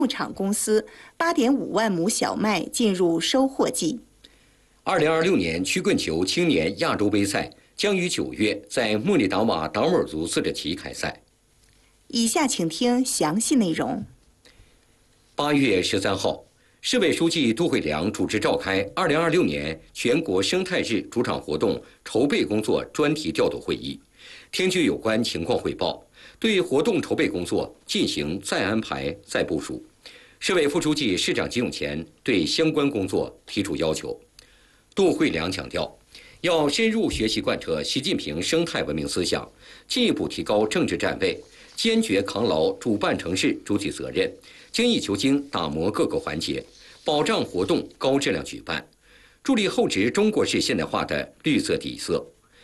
牧场公司8.5万亩小麦进入收获季。 2026年曲棍球青年亚洲杯赛将于9月在莫里达瓦达斡尔族自治体开赛。 以下请听详细内容。 8月13号，市委书记杜慧良主持召开2026年全国生态日主场活动筹备工作专题调度会议，听取有关情况汇报，对活动筹备工作进行再安排、再部署。市委副书记、市长吉永前对相关工作提出要求。杜慧良强调，要深入学习贯彻习近平生态文明思想，进一步提高政治站位，坚决扛牢主办城市主体责任，精益求精打磨各个环节，保障活动高质量举办，助力厚植中国式现代化的绿色底色。